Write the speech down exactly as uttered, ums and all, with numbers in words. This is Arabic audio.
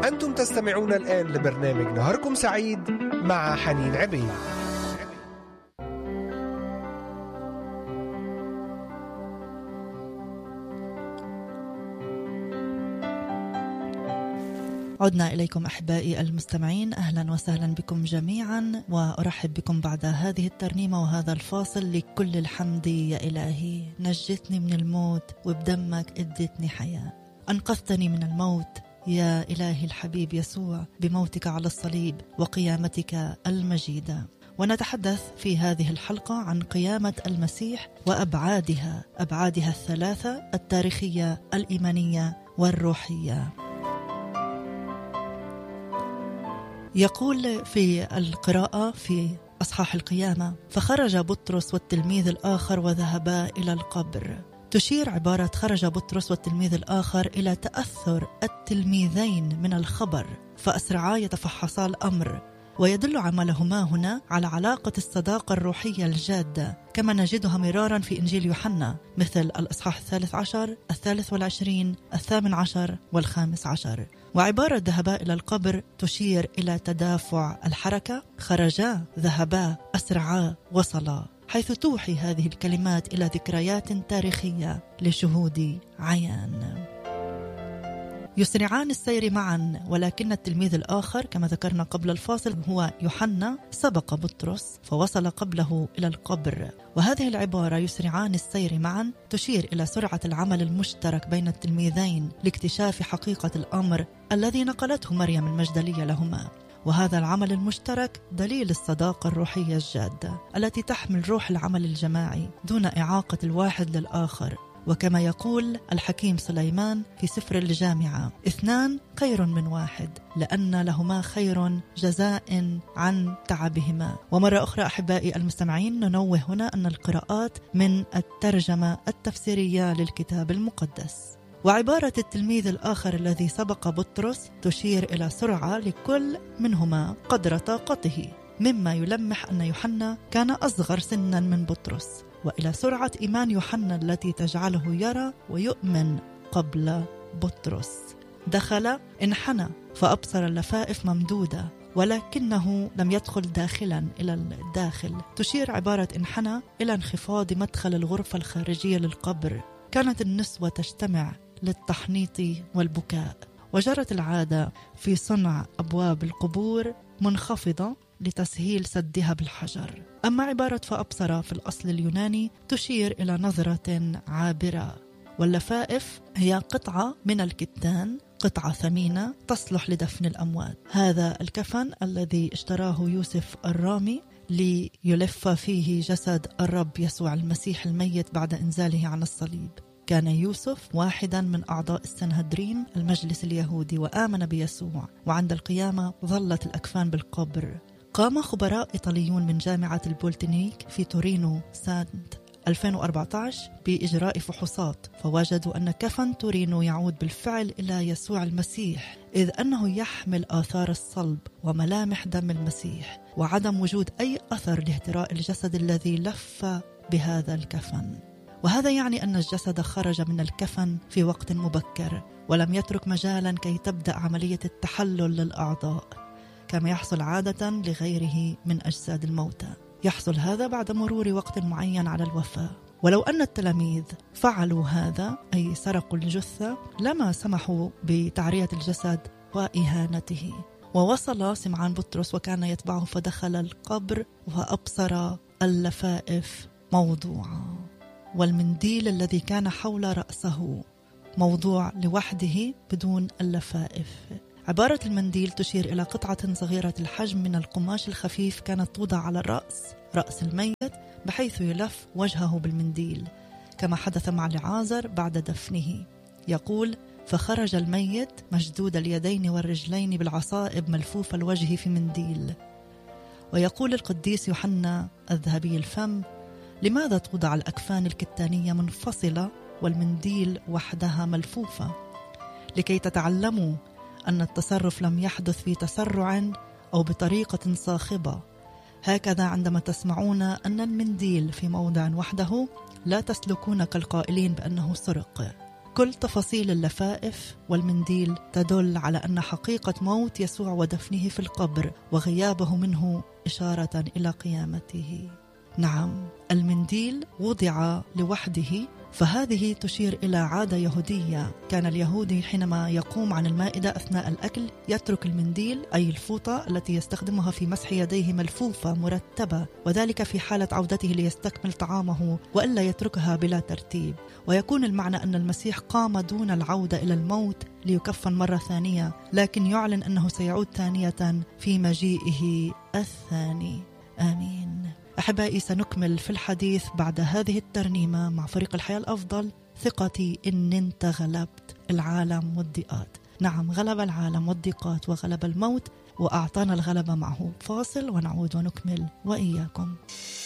أنتم تستمعون الآن لبرنامج نهاركم سعيد مع حنين عبيد. عدنا إليكم أحبائي المستمعين، أهلا وسهلا بكم جميعا، وأرحب بكم بعد هذه الترنيمة وهذا الفاصل. لكل الحمد يا إلهي، نجتني من الموت وبدمك ادتني حياة، أنقذتني من الموت يا إلهي الحبيب يسوع بموتك على الصليب وقيامتك المجيدة. ونتحدث في هذه الحلقة عن قيامة المسيح وأبعادها، أبعادها الثلاثة: التاريخية، الإيمانية، والروحية. يقول في القراءة في أصحاح القيامة: فخرج بطرس والتلميذ الآخر وذهبا إلى القبر. تشير عبارة خرج بطرس والتلميذ الآخر إلى تأثر التلميذين من الخبر، فأسرعا يتفحصا الأمر، ويدل عملهما هنا على علاقة الصداقة الروحية الجادة كما نجدها مرارا في إنجيل يوحنا، مثل الأصحاح الثالث عشر، الثالث والعشرين، الثامن عشر، والخامس عشر. وعبارة ذهبا إلى القبر تشير إلى تدافع الحركة: خرجا، ذهبا، أسرعا، وصلا، حيث توحي هذه الكلمات إلى ذكريات تاريخية لشهود عيان. يسرعان السير معا، ولكن التلميذ الآخر كما ذكرنا قبل الفاصل هو يوحنا سبق بطرس فوصل قبله إلى القبر. وهذه العبارة يسرعان السير معا تشير إلى سرعة العمل المشترك بين التلميذين لاكتشاف حقيقة الأمر الذي نقلته مريم المجدلية لهما. وهذا العمل المشترك دليل الصداقة الروحية الجادة التي تحمل روح العمل الجماعي دون إعاقة الواحد للآخر. وكما يقول الحكيم سليمان في سفر الجامعة: اثنان خير من واحد، لأن لهما خير جزاء عن تعبهما. ومرة أخرى أحبائي المستمعين، ننوه هنا أن القراءات من الترجمة التفسيرية للكتاب المقدس. وعبارة التلميذ الآخر الذي سبق بطرس تشير إلى سرعة لكل منهما قدر طاقته، مما يلمح أن يوحنا كان أصغر سنا من بطرس، وإلى سرعة إيمان يوحنا التي تجعله يرى ويؤمن قبل بطرس. دخل، انحنى فأبصر اللفائف ممدودة، ولكنه لم يدخل داخلا إلى الداخل. تشير عبارة انحنى إلى انخفاض مدخل الغرفة الخارجية للقبر. كانت النسوة تجتمع للتحنيط والبكاء، وجرت العادة في صنع أبواب القبور منخفضة لتسهيل سدها بالحجر. أما عبارة فأبصر في الأصل اليوناني تشير إلى نظرة عابرة، واللفائف هي قطعة من الكتان، قطعة ثمينة تصلح لدفن الأموات. هذا الكفن الذي اشتراه يوسف الرامي ليلف فيه جسد الرب يسوع المسيح الميت بعد إنزاله عن الصليب. كان يوسف واحدا من أعضاء السنهدرين المجلس اليهودي، وآمن بيسوع، وعند القيامة ظلت الأكفان بالقبر. قام خبراء إيطاليون من جامعة البولتنيك في تورينو سنة ألفين وأربعة عشر بإجراء فحوصات، فوجدوا أن كفن تورينو يعود بالفعل إلى يسوع المسيح، إذ أنه يحمل آثار الصلب وملامح دم المسيح، وعدم وجود أي أثر لاهتراء الجسد الذي لف بهذا الكفن. وهذا يعني أن الجسد خرج من الكفن في وقت مبكر، ولم يترك مجالا كي تبدأ عملية التحلل للأعضاء كما يحصل عادة لغيره من أجساد الموتى. يحصل هذا بعد مرور وقت معين على الوفاة. ولو أن التلاميذ فعلوا هذا، أي سرقوا الجثة، لما سمحوا بتعرية الجسد وإهانته. ووصل سمعان بطرس وكان يتبعه، فدخل القبر وأبصر اللفائف موضوعة، والمنديل الذي كان حول رأسه موضوع لوحده بدون اللفائف. عبارة المنديل تشير إلى قطعة صغيرة الحجم من القماش الخفيف كانت توضع على الرأس، رأس الميت، بحيث يلف وجهه بالمنديل، كما حدث مع لعازر بعد دفنه. يقول: فخرج الميت مشدود اليدين والرجلين بالعصائب ملفوف الوجه في منديل. ويقول القديس يوحنا الذهبي الفم: لماذا توضع الأكفان الكتانية منفصلة والمنديل وحدها ملفوفة؟ لكي تتعلموا أن التصرف لم يحدث في تسرع أو بطريقة صاخبة. هكذا عندما تسمعون أن المنديل في موضع وحده لا تسلكون كالقائلين بأنه سرق، كل تفاصيل اللفائف والمنديل تدل على أن حقيقة موت يسوع ودفنه في القبر وغيابه منه إشارة إلى قيامته. نعم، المنديل وضع لوحده، فهذه تشير إلى عادة يهودية. كان اليهودي حينما يقوم عن المائدة أثناء الأكل يترك المنديل، أي الفوطة التي يستخدمها في مسح يديه، ملفوفة مرتبة، وذلك في حالة عودته ليستكمل طعامه، وإلا يتركها بلا ترتيب. ويكون المعنى أن المسيح قام دون العودة إلى الموت ليكفن مرة ثانية، لكن يعلن أنه سيعود ثانية في مجيئه الثاني. آمين. أحبائي، سنكمل في الحديث بعد هذه الترنيمة مع فريق الحياة الأفضل. ثقتي إن أنت غلبت العالم والضيقات. نعم، غلب العالم والضيقات وغلب الموت وأعطانا الغلبة معه. فاصل ونعود ونكمل وإياكم.